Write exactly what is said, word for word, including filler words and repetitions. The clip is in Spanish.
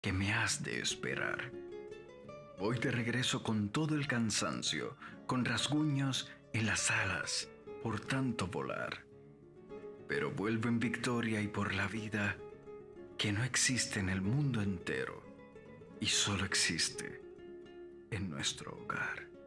que me has de esperar. Voy de regreso con todo el cansancio, con rasguños en las alas, por tanto volar. Pero vuelvo en victoria y por la vida que no existe en el mundo entero y solo existe en nuestro hogar.